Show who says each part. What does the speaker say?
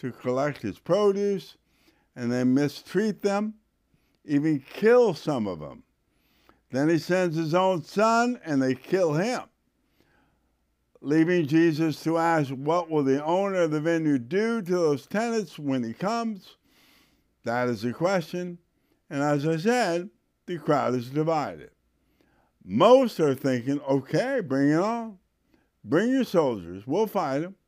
Speaker 1: to collect his produce, and they mistreat them, even kill some of them. Then he sends his own son, and they kill him, leaving Jesus to ask, what will the owner of the vineyard do to those tenants when he comes? That is the question. And as I said, the crowd is divided. Most are thinking, okay, bring it on. Bring your soldiers. We'll fight them.